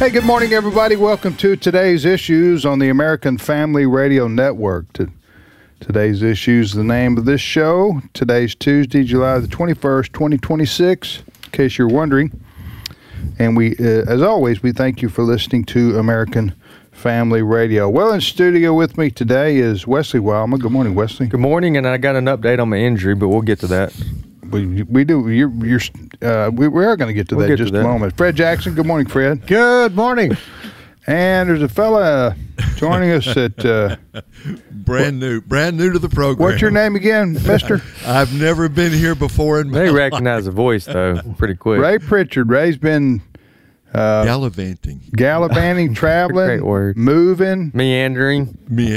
Hey, good morning, everybody. Welcome to today's issues on the American Family Radio Network. Today's issues, the name of this show. Today's Tuesday, July the 21st, 2026, in case you're wondering. And we, as always, we thank you for listening to American Family Radio. Well, in studio with me today is Wesley Wildman. Good morning, Wesley. Good morning, and I got an update on my injury, but we'll get to that. We do. We are going to get to that in just a moment. Fred Jackson. Good morning, Fred. Good morning. And there's a fella joining us at brand new to the program. What's your name again, Mister? I've never been here before in my They life. recognize the voice though pretty quick. Ray Pritchard. Ray's been gallivanting, traveling, Great word. Moving, meandering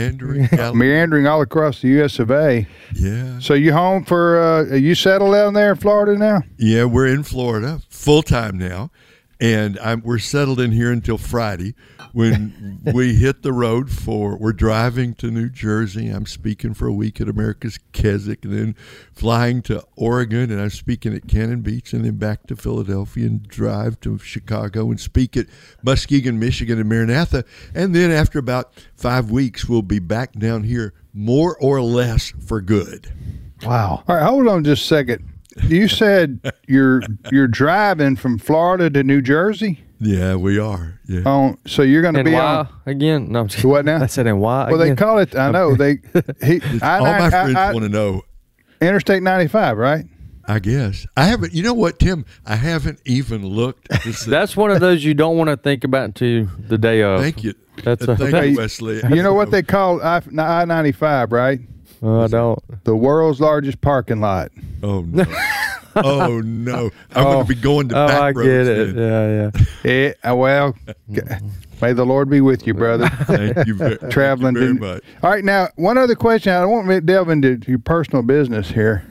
all across the U.S. of A. Yeah. So you home for? Are you settled down there in Florida now? Yeah, we're in Florida full time now, and we're settled in here until Friday when we hit the road we're driving to New Jersey. I'm speaking for a week at America's Keswick, and then flying to Oregon, and I'm speaking at Cannon Beach, and then back to Philadelphia and drive to Chicago and speak at Muskegon, Michigan, and Maranatha. And then after about 5 weeks, we'll be back down here more or less for good. Wow. All right, hold on just a second. You said you're driving from Florida to New Jersey? Yeah, we are. Yeah. So you're going to be why on again? No, I'm just, what now? I said and why? Well, again? they call it. I know they. All my friends want to know. Interstate 95, right? I guess I haven't. You know what, Tim? I haven't even looked. That's one of those you don't want to think about until the day of. Thank you. Thank you, Wesley. You know what they call I-95, right? I don't. The world's largest parking lot. Oh no. Oh no! I'm going to be going to back I roads. get it. Then. Yeah. Well, may the Lord be with you, brother. Thank you Traveling very much. All right, now one other question. I don't want to delve into your personal business here,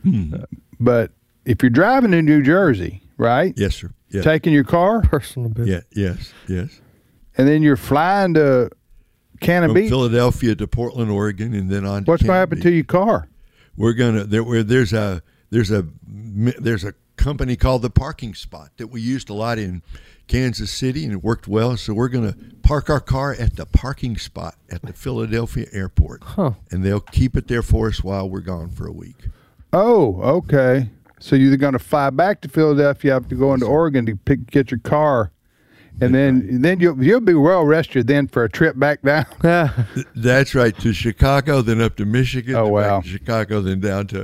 but if you're driving to New Jersey, right? Yes, sir. Yes. Taking your car, Personal business. Yeah. Yes. and then you're flying to Cannon From Beach. Philadelphia to Portland, Oregon, and then on. What's going to happen to your car? We're gonna there's a company called The Parking Spot that we used a lot in Kansas City, and it worked well. So we're going to park our car at the parking spot at the Philadelphia airport, and they'll keep it there for us while we're gone for a week. Oh, okay. So you're going to fly back to Philadelphia. You have to go into Oregon to get your car, and then you'll be well rested then for a trip back down. That's right, to Chicago, then up to Michigan. Oh, wow. Back to Chicago, then down to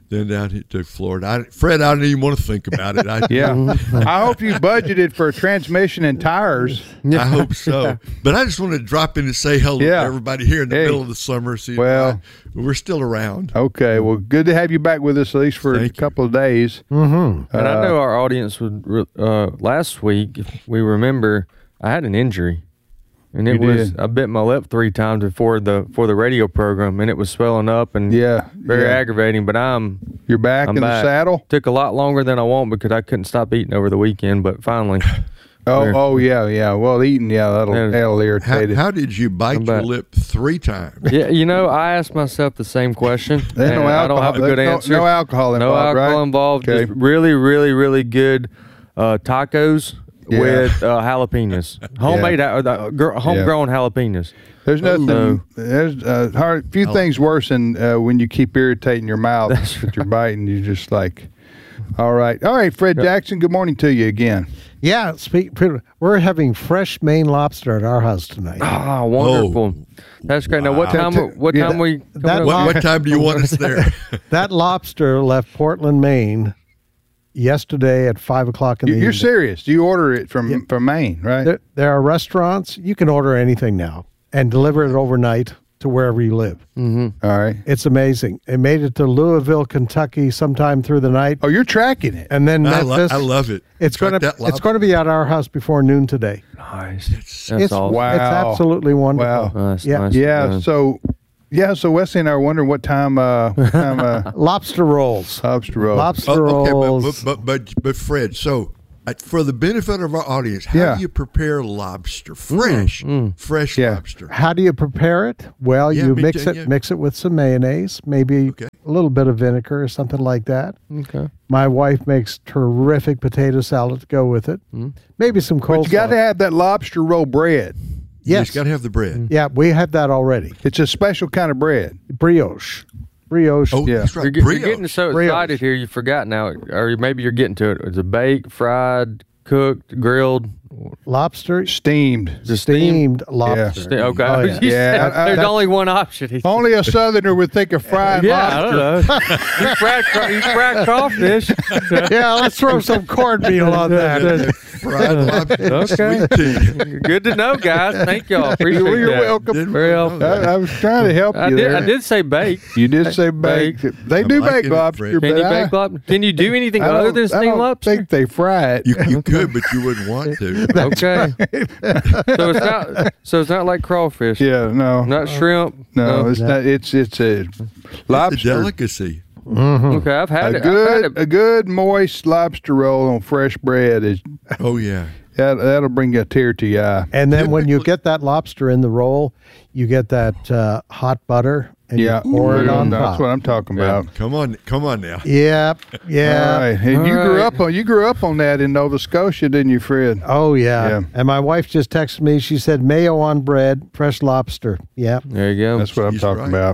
Florida. Fred, I don't even want to think about it. Yeah. I hope you budgeted for transmission and tires. I hope so. But I just want to drop in and say hello to everybody here in the middle of the summer. We're still around. Okay. Well, good to have you back with us at least for a couple of days. Mm-hmm. And I know our audience would. Last week, if we remember, I had an injury. And I bit my lip 3 times for the radio program, and it was swelling up and very aggravating. But you're back in the saddle. Took a lot longer than I want because I couldn't stop eating over the weekend. But finally, yeah. Well, eating, that'll irritate it. How did you bite your lip 3 times? Yeah, I asked myself the same question. There's no alcohol. I don't have a good answer. No alcohol involved. No alcohol involved. Okay. Just really, really, really good tacos. With jalapenos, homemade, homegrown jalapenos. There's nothing. There's few things worse than when you keep irritating your mouth with your biting. You just like, all right, Fred Jackson. Good morning to you again. Yeah, we're having fresh Maine lobster at our house tonight. Ah, wonderful. That's great. Now, what time? What time do you want us there? That lobster left Portland, Maine, yesterday at 5:00 in the evening. You're serious? Do you order it from Maine, right? There are restaurants. You can order anything now and deliver it overnight to wherever you live. Mm-hmm. All right. It's amazing. It made it to Louisville, Kentucky sometime through the night. Oh, you're tracking it. And then Memphis. I love it. It's going to be at our house before noon today. Nice. It's awesome. Wow. It's absolutely wonderful. Wow. Nice, yeah. nice. Yeah. So Wesley and I are wondering what time. Lobster rolls. Lobster rolls. Lobster rolls. Okay, but Fred, so For the benefit of our audience, how do you prepare lobster? Fresh lobster. How do you prepare it? Well, you mix it with some mayonnaise, maybe a little bit of vinegar or something like that. Okay. My wife makes terrific potato salad to go with it. Maybe some coleslaw. But you got to have that lobster roll bread. Yes. You got to have the bread. Yeah, we have that already. It's a special kind of bread. Brioche. Oh, yeah. that's right. You're getting so excited here, you forgot now, or maybe you're getting to it. It's a baked, fried, cooked, grilled. Lobster. Steamed. Steamed lobster. Okay. Oh, yeah. There's only one option. Only a Southerner would think of fried lobster. I don't know. you fried crawfish. Yeah, let's throw some cornmeal on that. Fried lobster. Okay. Sweet tea. Good to know, guys. Thank y'all. Appreciate You're that. welcome. Very helpful. I was trying to help you there. I did say baked. You did say baked. They do liking bake it, lobster, Fred. Can you but bake lobster? Can you do anything other than I steamed don't lobster? think they fry it. You could, but you wouldn't want to. Okay. So it's not like crawfish. Yeah, no. Not shrimp. No, it's not. It's a lobster. It's a delicacy. Okay, I've had it. A good moist lobster roll on fresh bread is. Oh yeah. That'll bring a tear to your eye. And then when you get that lobster in the roll, you get that hot butter and you pour it on top. That's what I'm talking about. Come on now. Yeah. All right. And you grew up on that in Nova Scotia, didn't you, Fred? Oh yeah. And my wife just texted me. She said mayo on bread, fresh lobster. Yeah. There you go. That's what I'm talking about.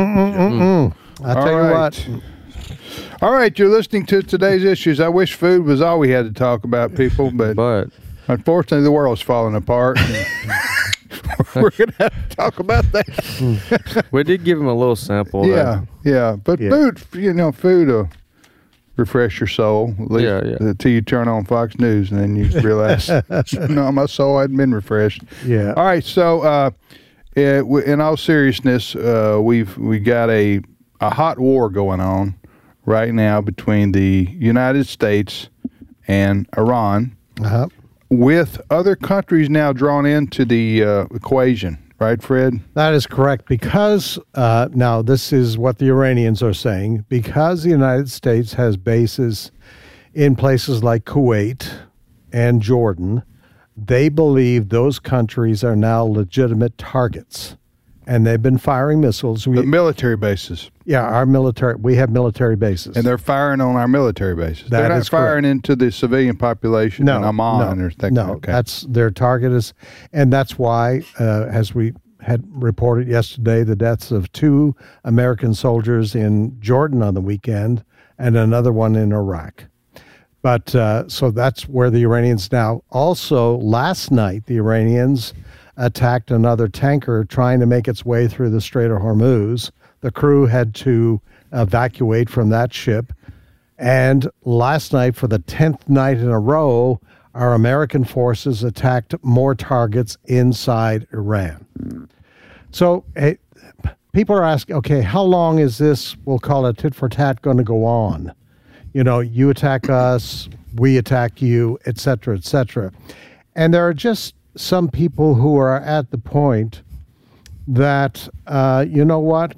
I tell you what. All right, you're listening to today's issues. I wish food was all we had to talk about, people, but unfortunately, the world's falling apart. We're going to have to talk about that. We did give him a little sample. Yeah. But food will refresh your soul, at least until you turn on Fox News, and then you realize, no, my soul hadn't been refreshed. Yeah. All right, so in all seriousness, we got a hot war going on right now between the United States and Iran, with other countries now drawn into the equation. Right, Fred? That is correct. Because now this is what the Iranians are saying. Because the United States has bases in places like Kuwait and Jordan, they believe those countries are now legitimate targets. And they've been firing missiles. The military bases. Yeah, our military. We have military bases. And they're firing on our military bases. They're not firing into the civilian population in Amman or that. No, that's their target and that's why, as we had reported yesterday, the deaths of 2 American soldiers in Jordan on the weekend and another one in Iraq. But so that's where the Iranians now. Also, last night, the Iranians attacked another tanker trying to make its way through the Strait of Hormuz. The crew had to evacuate from that ship. And last night, for the 10th night in a row, our American forces attacked more targets inside Iran. So people are asking, okay, how long is this, we'll call it tit for tat, going to go on? You know, you attack us, we attack you, et cetera, et cetera. And there are just some people who are at the point that, you know what,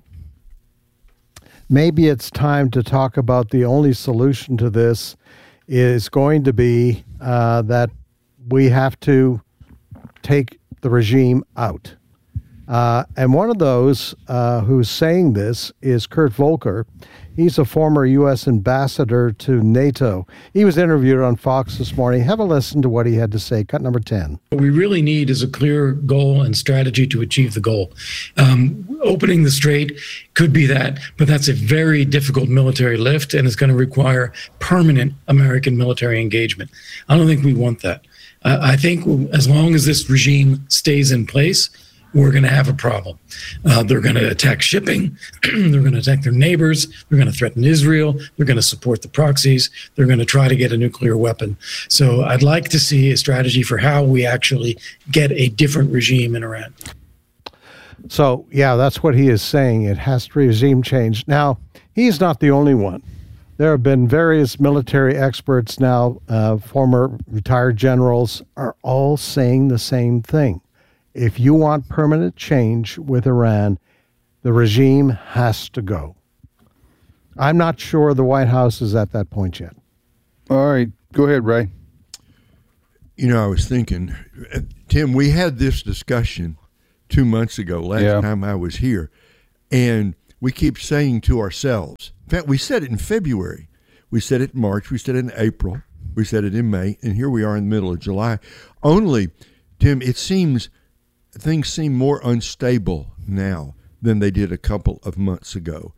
maybe it's time to talk about the only solution to this is going to be that we have to take the regime out. And one of those who's saying this is Kurt Volker. He's a former U.S. ambassador to NATO. He was interviewed on Fox this morning. Have a listen to what he had to say. Cut number 10. What we really need is a clear goal and strategy to achieve the goal. Opening the strait could be that, but that's a very difficult military lift, and it's going to require permanent American military engagement. I don't think we want that. I think as long as this regime stays in place, we're going to have a problem. They're going to attack shipping. They're going to attack their neighbors. They're going to threaten Israel. They're going to support the proxies. They're going to try to get a nuclear weapon. So I'd like to see a strategy for how we actually get a different regime in Iran. So, yeah, that's what he is saying. It has to regime change. Now, he's not the only one. There have been various military experts now, former retired generals, are all saying the same thing. If you want permanent change with Iran, the regime has to go. I'm not sure the White House is at that point yet. All right. Go ahead, Ray. I was thinking, Tim, we had this discussion 2 months ago, last time I was here, and we keep saying to ourselves, in fact, we said it in February, we said it in March, we said it in April, we said it in May, and here we are in the middle of July. Only, Tim, it seems things seem more unstable now than they did a couple of months ago.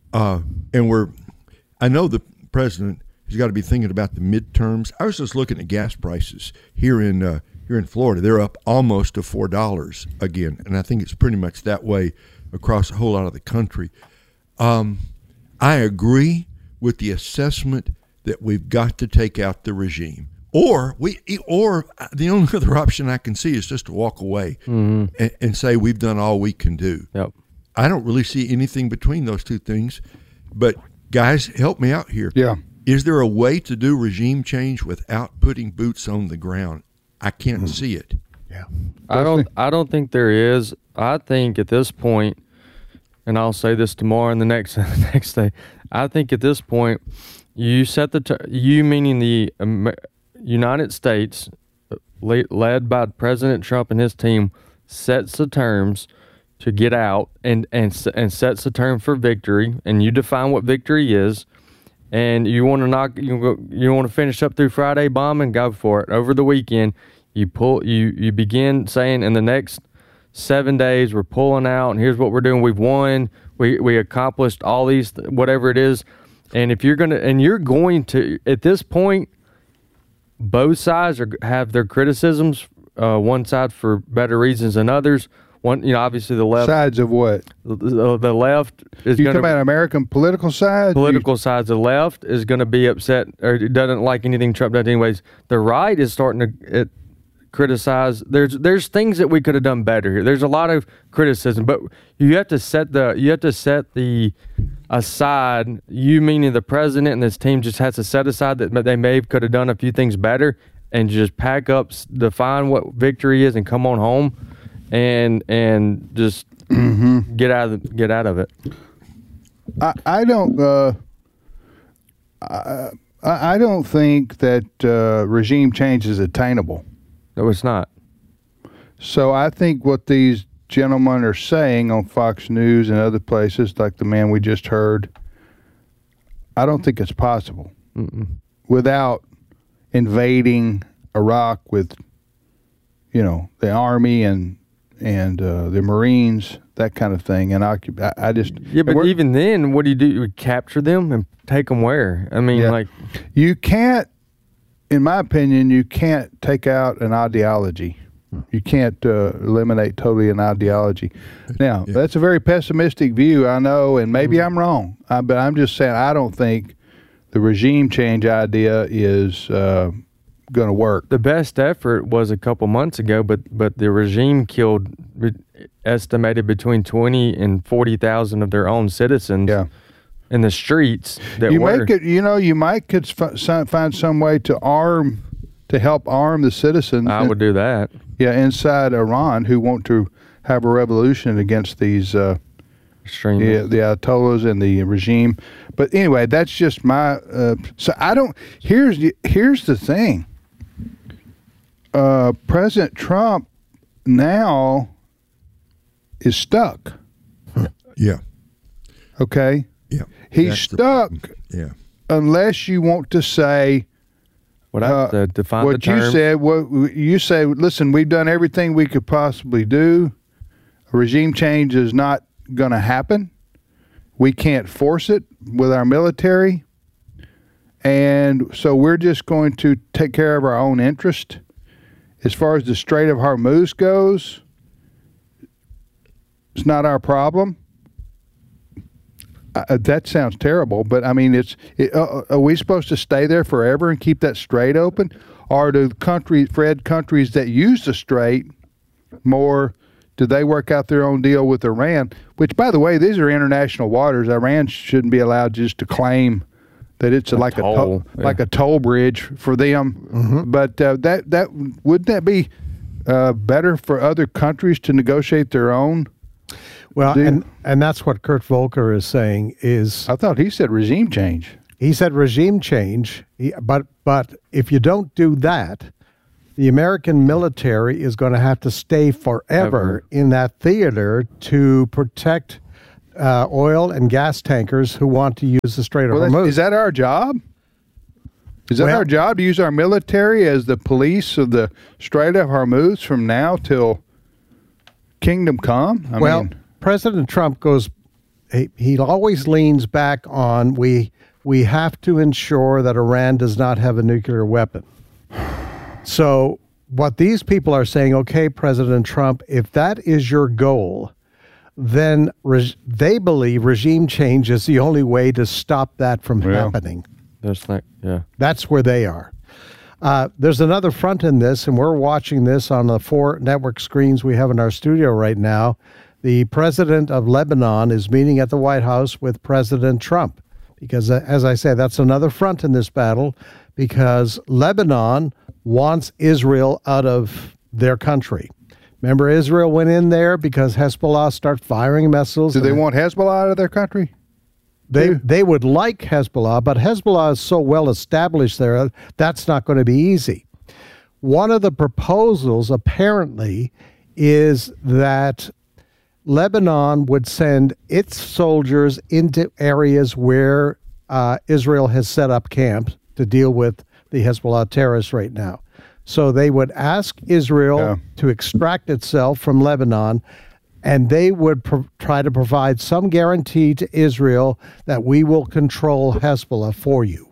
And I know the president has got to be thinking about the midterms. I was just looking at gas prices here in Florida. They're up almost to $4 again, and I think it's pretty much that way across a whole lot of the country. I agree with the assessment that we've got to take out the regime, or the only other option I can see is just to walk away and say we've done all we can do. Yep. I don't really see anything between those two things, but guys, help me out here. Yeah. Is there a way to do regime change without putting boots on the ground? I can't see it. Yeah. I don't think there is. I think at this point, and I'll say this tomorrow and the next day, I think at this point, you set you meaning the United States, led by President Trump and his team, sets the terms to get out and sets the term for victory, and you define what victory is. And you want to finish up through Friday bombing, go for it. Over the weekend, you begin saying in the next 7 days we're pulling out, and here's what we're doing. We've won. We accomplished all these, whatever it is. And if you're going to at this point, both sides have their criticisms. One side for better reasons than others. One, obviously the left. Sides of what? The left is. You talking about American political side? Political sides. The left is going to be upset or doesn't like anything Trump does anyways. The right is starting to criticize. There's things that we could have done better here. There's a lot of criticism, but you have to set the aside. You meaning the president and this team just has to set aside that they could have done a few things better and just pack up, define what victory is, and come on home. And just get out of it. I don't think that regime change is attainable. No, it's not. So I think what these gentlemen are saying on Fox News and other places, like the man we just heard, I don't think it's possible without invading Iraq with, the army and the Marines, that kind of thing, and I just but even then, what do? You capture them and take them where? I mean, you can't. In my opinion, you can't take out an ideology. You can't eliminate totally an ideology. Now, that's a very pessimistic view, I know, and maybe I'm wrong. But I'm just saying I don't think the regime change idea is going to work. The best effort was a couple months ago, but the regime killed estimated between 20 and 40,000 of their own citizens in the streets. You might could find some way to help arm the citizens. I would do that. Yeah, inside Iran, who want to have a revolution against these extremists, the Ayatollahs and the regime. But anyway, that's just my. So I don't. Here's the thing. President Trump now is stuck. Yeah. Okay. Yeah. He's stuck. Yeah. Unless you want to say what I said, define what the term. you said. What you say. Listen, we've done everything we could possibly do. A regime change is not going to happen. We can't force it with our military, and so we're just going to take care of our own interest. As far as the Strait of Hormuz goes, it's not our problem. That sounds terrible, but I mean, are we supposed to stay there forever and keep that strait open? Or do countries that use the strait more, do they work out their own deal with Iran? Which, by the way, these are international waters. Iran shouldn't be allowed just to claim that it's like a toll bridge for them. Mm-hmm. But that wouldn't that be better for other countries to negotiate their own? Well, and that's what Kurt Volker is saying is... I thought he said regime change. He said regime change, but if you don't do that, the American military is going to have to stay forever in that theater to protect oil and gas tankers who want to use the Strait of Hormuz. Is that our job? Is that our job to use our military as the police of the Strait of Hormuz from now till kingdom come? I mean, President Trump goes, he always leans back on, we have to ensure that Iran does not have a nuclear weapon. So what these people are saying, okay, President Trump, if that is your goal, then they believe regime change is the only way to stop that from happening. That's where they are. There's another front in this, and we're watching this on the 4 network screens we have in our studio right now. The president of Lebanon is meeting at the White House with President Trump because, as I say, that's another front in this battle because Lebanon wants Israel out of their country. Remember, Israel went in there because Hezbollah started firing missiles. Do they want Hezbollah out of their country? They would like Hezbollah, but Hezbollah is so well established there, that's not going to be easy. One of the proposals, apparently, is that Lebanon would send its soldiers into areas where Israel has set up camps to deal with the Hezbollah terrorists right now. So they would ask Israel to extract itself from Lebanon, and they would try to provide some guarantee to Israel that we will control Hezbollah for you.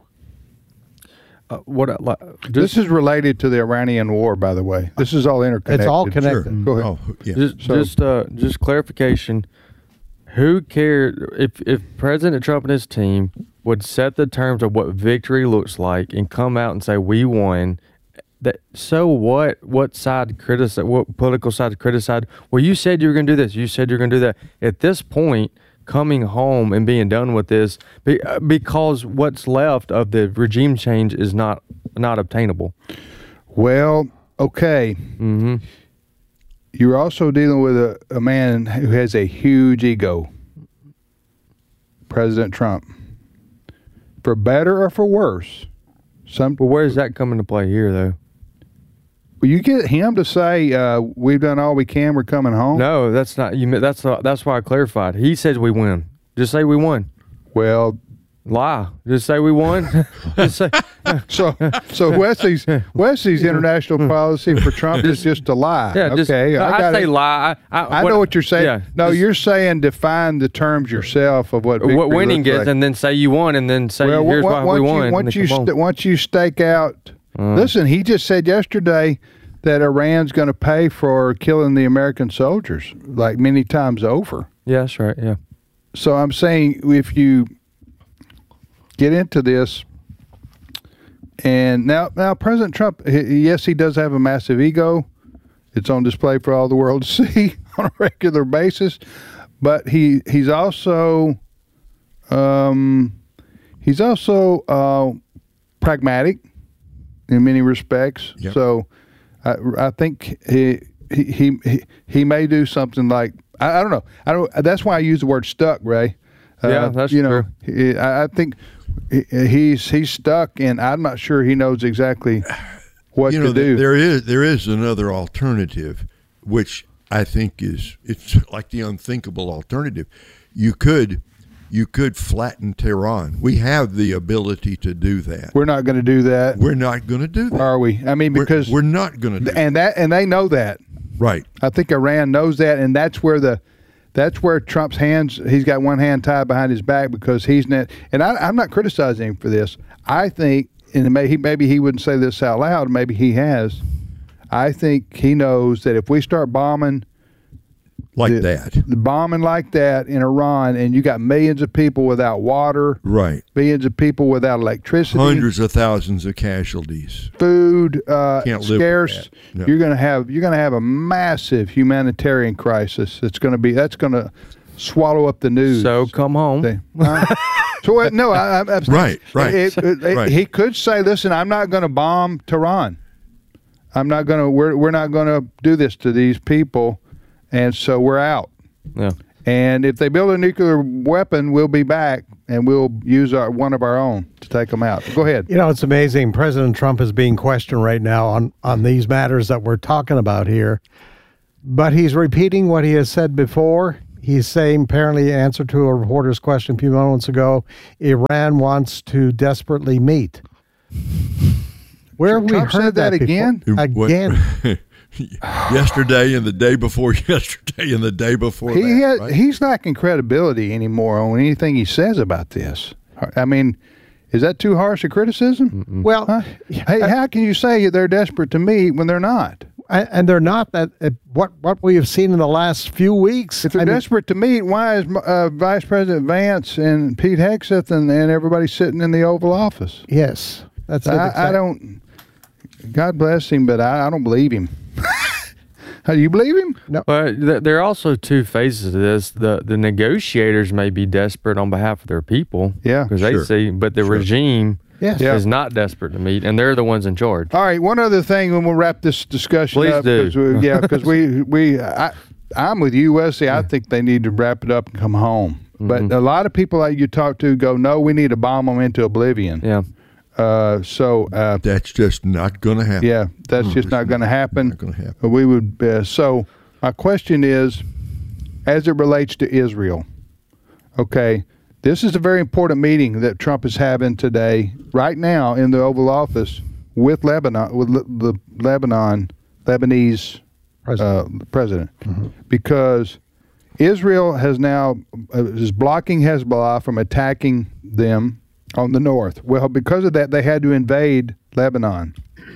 This is related to the Iranian war, by the way. This is all interconnected. It's all connected. Sure. Go ahead. Just clarification. Who cares if President Trump and his team would set the terms of what victory looks like and come out and say we won? So what? What side criticize? What political side criticize? Well, you said you were going to do this. You said you're going to do that. At this point, coming home and being done with this, because what's left of the regime change is not obtainable. Well, okay. Mm-hmm. You're also dealing with a man who has a huge ego, President Trump. For better or for worse. Well, where's that come into play here, though? Well, you get him to say, we've done all we can, we're coming home? No, that's not. That's why I clarified. He says we win. Just say we won. Well, lie. Just say we won. Just say. So Wesley's international policy for Trump is just to lie. Yeah, okay. I say lie. I know what you're saying. Yeah, no, you're saying define the terms yourself of what winning is, like. and then say you won, and then say here's why we won. Once you stake out, listen. He just said yesterday that Iran's going to pay for killing the American soldiers like many times over. Yeah, that's right. Yeah. So I'm saying if you get into this. And now President Trump, yes, he does have a massive ego. It's on display for all the world to see on a regular basis. But he's also pragmatic in many respects. Yep. So I think he may do something like I don't know. That's why I use the word stuck, Ray. Yeah, that's true. I think he's stuck, and I'm not sure he knows exactly what to do. There is another alternative, which I think it's like the unthinkable alternative. You could flatten Tehran. We have the ability to do that. We're not going to do that. We're not going to do that. Are we? I mean, because we're not going to do that. And they know that. Right. I think Iran knows that, and that's where Trump's hands, he's got one hand tied behind his back because he's not, and I'm not criticizing him for this. I think, and maybe he wouldn't say this out loud, maybe he has. I think he knows that if we start bombing bombing like that in Iran, and you got millions of people without water, right? Millions of people without electricity, hundreds of thousands of casualties, food scarce. No. You're going to have a massive humanitarian crisis. That's going to swallow up the news. So come home. So no, I'm right. He could say, "Listen, I'm not going to bomb Tehran. I'm not going to. We're not going to do this to these people." And so we're out. Yeah. And if they build a nuclear weapon, we'll be back and we'll use one of our own to take them out. Go ahead. You know, it's amazing. President Trump is being questioned right now on these matters that we're talking about here. But he's repeating what he has said before. He's saying, apparently, in answer to a reporter's question a few moments ago, Iran wants to desperately meet. Where have we Trump heard said that again? Again. Yesterday and the day before yesterday and the day before that. Right? He's lacking credibility anymore on anything he says about this. I mean, is that too harsh a criticism? Mm-mm. Well, hey, how can you say they're desperate to meet when they're not? And they're not. That what we have seen in the last few weeks. If they're desperate to meet, why is Vice President Vance and Pete Hegseth and everybody sitting in the Oval Office? Yes, that's it. I don't. God bless him, but I don't believe him. Do you believe him? No. But there are also two phases to this. The negotiators may be desperate on behalf of their people. Yeah, because they see, but the regime is not desperate to meet, and they're the ones in charge. All right, one other thing, and we'll wrap this discussion up. Please do. Because I'm with you, Wesley. I think they need to wrap it up and come home. But a lot of people that you talk to go, no, we need to bomb them into oblivion. Yeah. That's just not going to happen. Yeah, that's just not going to happen. Not going to happen. We would. So my question is, as it relates to Israel, okay, this is a very important meeting that Trump is having today, right now, in the Oval Office with Lebanon, with the Lebanese president, because Israel has now is blocking Hezbollah from attacking them on the north. Well, because of that, they had to invade Lebanon.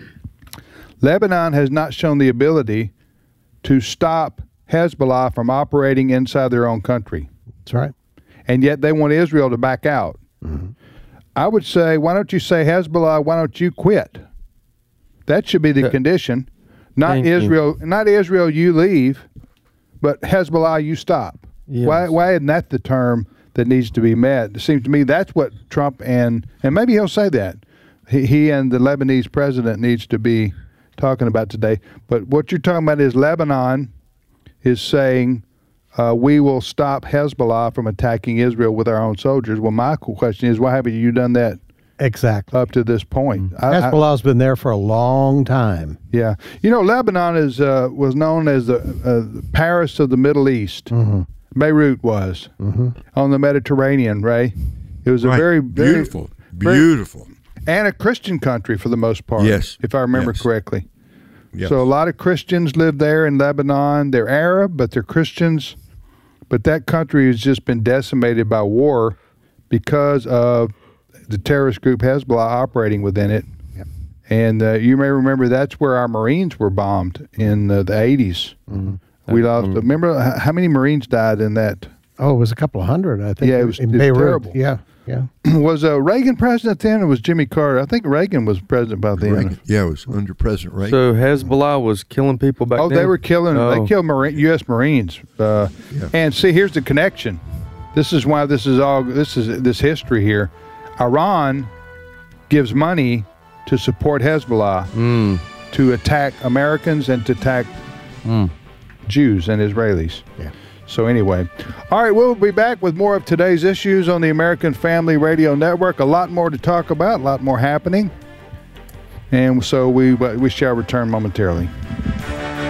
Lebanon has not shown the ability to stop Hezbollah from operating inside their own country. That's right. And yet they want Israel to back out. I would say, why don't you say, Hezbollah, why don't you quit? That should be the condition. Not Israel, you leave, but Hezbollah, you stop. Yes. Why isn't that the term that needs to be met? It seems to me that's what Trump and maybe he'll say that. He and the Lebanese president needs to be talking about today. But what you're talking about is Lebanon is saying we will stop Hezbollah from attacking Israel with our own soldiers. Well, my question is, why haven't you done that exactly up to this point? Hezbollah's been there for a long time. Yeah. You know, Lebanon was known as the Paris of the Middle East. Beirut was on the Mediterranean, Ray. It was a very beautiful, and a Christian country for the most part. Yes, if I remember correctly. Yes. So a lot of Christians live there in Lebanon. They're Arab, but they're Christians. But that country has just been decimated by war because of the terrorist group Hezbollah operating within it. Yep. And you may remember that's where our Marines were bombed in the 80s. We lost. Remember how many Marines died in that? Oh, it was a couple of hundred, I think. Yeah, it was Beirut. terrible. Yeah. Was Reagan president then, or was Jimmy Carter? I think Reagan was president by then. Yeah, it was under President Reagan. So Hezbollah was killing people back then? They were killing. They killed U.S. Marines. And see, here's the connection. This is why this is this history here. Iran gives money to support Hezbollah to attack Americans and to attack Jews and Israelis. Yeah. So anyway, all right, we'll be back with more of today's issues on the American Family Radio Network. A lot more to talk about, a lot more happening. And so we shall return momentarily.